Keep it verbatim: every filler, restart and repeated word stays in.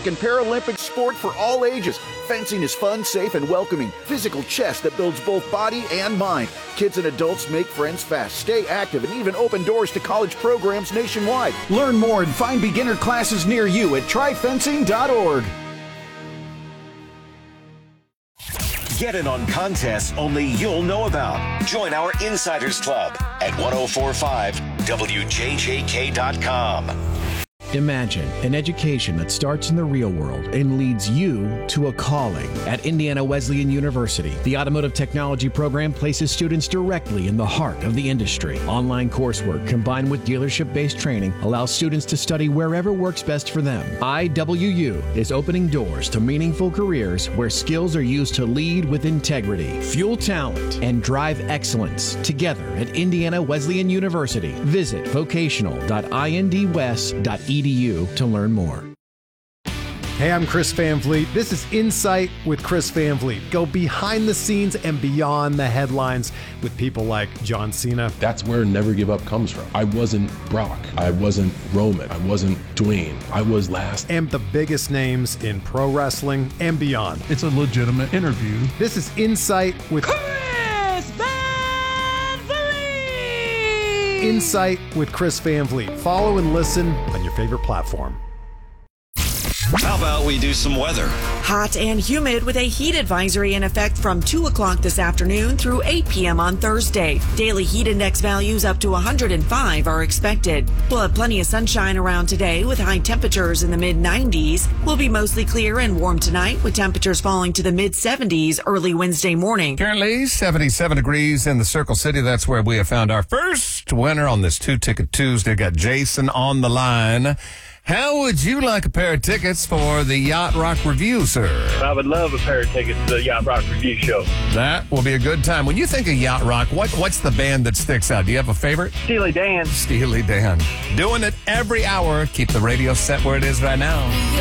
Olympic and Paralympic sport for all ages. Fencing is fun, safe, and welcoming. Physical chess that builds both body and mind. Kids and adults make friends fast, stay active, and even open doors to college programs nationwide. Learn more and find beginner classes near you at try fencing dot org. Get in on contests only you'll know about. Join our Insiders Club at ten forty-five W J J K dot com. Imagine an education that starts in the real world and leads you to a calling. At Indiana Wesleyan University, the Automotive Technology program places students directly in the heart of the industry. Online coursework combined with dealership-based training allows students to study wherever works best for them. I W U is opening doors to meaningful careers where skills are used to lead with integrity, fuel talent, and drive excellence. Together at Indiana Wesleyan University, visit vocational dot I N D west dot E D U to learn more. Hey, I'm Chris Van Vliet. This is Insight with Chris Van Vliet. Go behind the scenes and beyond the headlines with people like John Cena. That's where Never Give Up comes from. I wasn't Brock. I wasn't Roman. I wasn't Dwayne. I was last. And the biggest names in pro wrestling and beyond. It's a legitimate interview. This is Insight with Chris Van Vliet. Insight with Chris Van Vliet. Follow and listen on your favorite platform. How about we do some weather? Hot and humid with a heat advisory in effect from two o'clock this afternoon through eight p.m. on Thursday. Daily heat index values up to one hundred five are expected. We'll have plenty of sunshine around today with high temperatures in the mid nineties. We'll be mostly clear and warm tonight with temperatures falling to the mid seventies early Wednesday morning. Currently seventy-seven degrees in the Circle City. That's where we have found our first winner on this two-ticket Tuesday. Got Jason on the line. How would you like a pair of tickets for the Yacht Rock Review, sir? I would love a pair of tickets to the Yacht Rock Review show. That will be a good time. When you think of Yacht Rock, what, what's the band that sticks out? Do you have a favorite? Steely Dan. Steely Dan. Doing it every hour. Keep the radio set where it is right now.